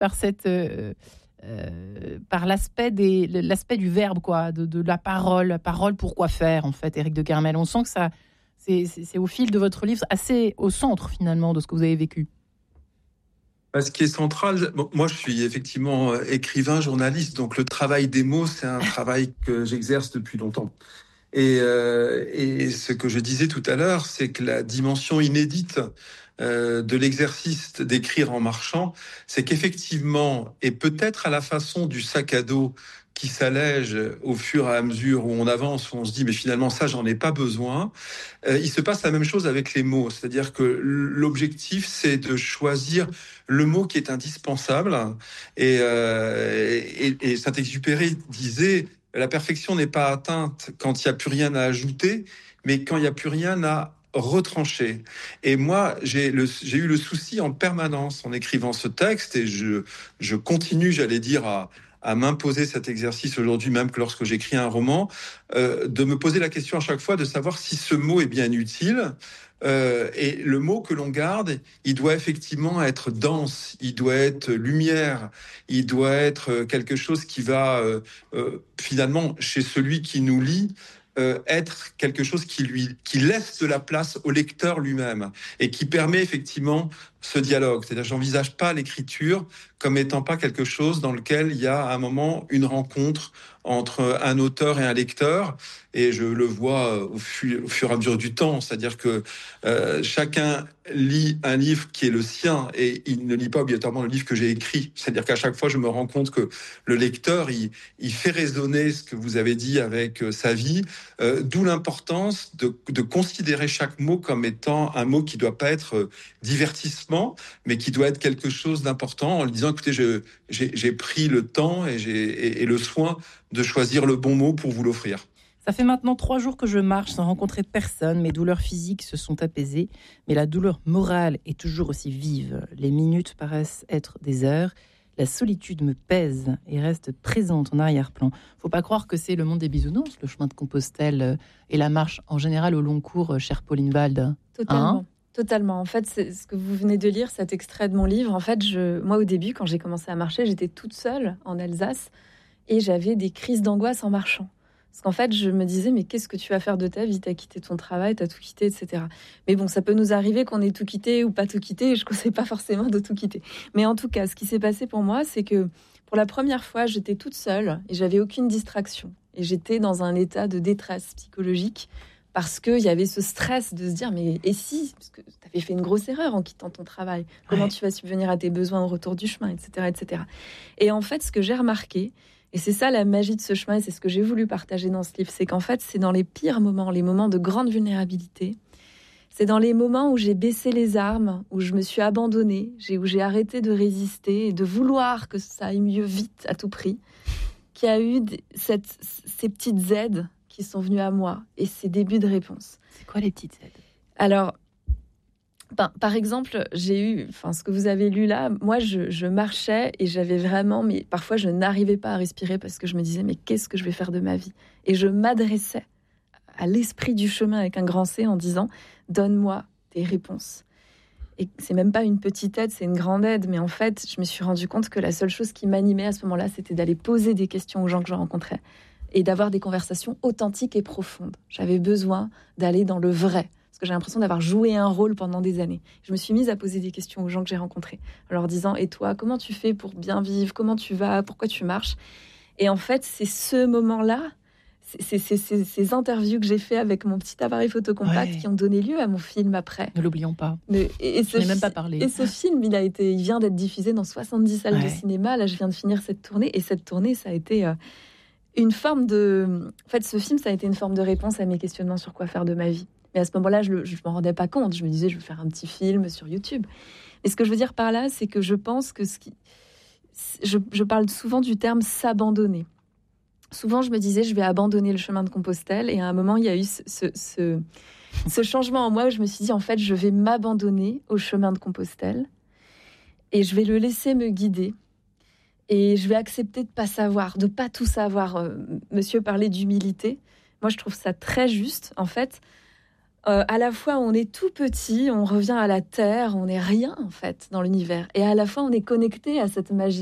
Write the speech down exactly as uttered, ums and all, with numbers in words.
par cette, euh, euh, par l'aspect des, l'aspect du verbe, quoi, de, de la parole, la parole pour quoi faire, en fait, Éric de Kermel. On sent que ça, c'est, c'est, c'est au fil de votre livre, assez au centre finalement de ce que vous avez vécu. Ce qui est central, bon, moi je suis effectivement écrivain, journaliste, donc le travail des mots, c'est un travail que j'exerce depuis longtemps. Et, euh, et ce que je disais tout à l'heure, c'est que la dimension inédite euh, de l'exercice d'écrire en marchant, c'est qu'effectivement, et peut-être à la façon du sac à dos qui s'allège au fur et à mesure où on avance, où on se dit mais finalement ça j'en ai pas besoin, euh, il se passe la même chose avec les mots, c'est-à-dire que l'objectif c'est de choisir le mot qui est indispensable. Et, euh, et, et Saint-Exupéry disait la perfection n'est pas atteinte quand il n'y a plus rien à ajouter, mais quand il n'y a plus rien à retrancher. Et moi, j'ai, le, j'ai eu le souci en permanence en écrivant ce texte, et je, je continue, j'allais dire, à, à m'imposer cet exercice aujourd'hui, même que lorsque j'écris un roman, euh, de me poser la question à chaque fois de savoir si ce mot est bien utile. Euh, et le mot que l'on garde, il doit effectivement être dense, il doit être lumière, il doit être quelque chose qui va euh, euh, finalement, chez celui qui nous lit, euh, être quelque chose qui lui qui laisse de la place au lecteur lui-même et qui permet effectivement ce dialogue. C'est-à-dire, j'envisage pas l'écriture comme étant pas quelque chose dans lequel il y a à un moment une rencontre entre un auteur et un lecteur, et je le vois au fur, au fur et à mesure du temps, c'est-à-dire que euh, chacun lit un livre qui est le sien et il ne lit pas obligatoirement le livre que j'ai écrit, c'est-à-dire qu'à chaque fois je me rends compte que le lecteur il, il fait résonner ce que vous avez dit avec euh, sa vie, euh, d'où l'importance de, de considérer chaque mot comme étant un mot qui doit pas être euh, divertissement, mais qui doit être quelque chose d'important, en lui disant écoutez, je, j'ai, j'ai pris le temps et, j'ai, et, et le soin de choisir le bon mot pour vous l'offrir. Ça fait maintenant trois jours que je marche sans rencontrer personne. Mes douleurs physiques se sont apaisées, mais la douleur morale est toujours aussi vive. Les minutes paraissent être des heures. La solitude me pèse et reste présente en arrière-plan. Faut pas croire que c'est le monde des bisounours, le chemin de Compostelle et la marche en général au long cours, chère Pauline Wald. Totalement. Hein ? Totalement. En fait, c'est ce que vous venez de lire, cet extrait de mon livre. En fait, je, moi, au début, quand j'ai commencé à marcher, j'étais toute seule en Alsace et j'avais des crises d'angoisse en marchant. Parce qu'en fait, je me disais, mais qu'est-ce que tu vas faire de ta vie ? T'as quitté ton travail, t'as tout quitté, et cetera. Mais bon, ça peut nous arriver qu'on ait tout quitté ou pas tout quitté. Je ne conseille pas forcément de tout quitter. Mais en tout cas, ce qui s'est passé pour moi, c'est que pour la première fois, j'étais toute seule et j'avais aucune distraction. Et j'étais dans un état de détresse psychologique parce qu'il y avait ce stress de se dire, mais et si ? Parce que tu avais fait une grosse erreur en quittant ton travail. Comment ouais. tu vas subvenir à tes besoins au retour du chemin, et cetera, et cetera. Et en fait, ce que j'ai remarqué, et c'est ça la magie de ce chemin, et c'est ce que j'ai voulu partager dans ce livre, c'est qu'en fait, c'est dans les pires moments, les moments de grande vulnérabilité, c'est dans les moments où j'ai baissé les armes, où je me suis abandonnée, j'ai, où j'ai arrêté de résister et de vouloir que ça aille mieux vite à tout prix, qu'il y a eu cette, ces petites aides qui sont venues à moi et ces débuts de réponse. C'est quoi les petites aides ? Alors, ben, par exemple, j'ai eu, enfin, ce que vous avez lu là, moi, je, je marchais et j'avais vraiment, mais parfois, je n'arrivais pas à respirer parce que je me disais, mais qu'est-ce que je vais faire de ma vie ? Et je m'adressais à l'esprit du chemin avec un grand C en disant, donne-moi des réponses. Et c'est même pas une petite aide, c'est une grande aide. Mais en fait, je me suis rendu compte que la seule chose qui m'animait à ce moment-là, c'était d'aller poser des questions aux gens que je rencontrais et d'avoir des conversations authentiques et profondes. J'avais besoin d'aller dans le vrai. Parce que j'ai l'impression d'avoir joué un rôle pendant des années. Je me suis mise à poser des questions aux gens que j'ai rencontrés, en leur disant « Et toi, comment tu fais pour bien vivre ? Comment tu vas ? Pourquoi tu marches ?» Et en fait, c'est ce moment-là, c'est, c'est, c'est ces interviews que j'ai fait avec mon petit appareil photo compact ouais. qui ont donné lieu à mon film après. Ne l'oublions pas. Mais, et, et je n'ai même pas parlé. Et ce film, il, a été, il vient d'être diffusé dans soixante-dix salles ouais. de cinéma. Là, je viens de finir cette tournée. Et cette tournée, ça a été euh, une forme de... En fait, ce film, ça a été une forme de réponse à mes questionnements sur quoi faire de ma vie. Mais à ce moment-là, je ne m'en rendais pas compte. Je me disais, je vais faire un petit film sur YouTube. Mais ce que je veux dire par là, c'est que je pense que ce qui... Je, je parle souvent du terme « s'abandonner ». Souvent, je me disais, je vais abandonner le chemin de Compostelle. Et à un moment, il y a eu ce, ce, ce, ce changement en moi où je me suis dit, en fait, je vais m'abandonner au chemin de Compostelle et je vais le laisser me guider. Et je vais accepter de ne pas savoir, de ne pas tout savoir. Euh, monsieur parlait d'humilité. Moi, je trouve ça très juste. En fait, Euh, à la fois, on est tout petit, on revient à la terre, on n'est rien en fait dans l'univers. Et à la fois, on est connecté à cette magie.